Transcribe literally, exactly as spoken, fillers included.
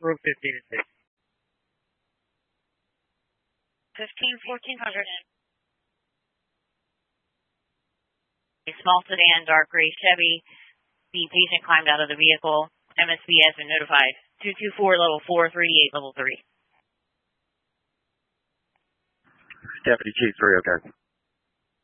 Route fifteen and six. fifteen, fourteen hundred. A small sedan, dark gray Chevy. The patient climbed out of the vehicle. M S B has been notified. two two four, level four, thirty-eight, level three. Deputy Chief three, okay.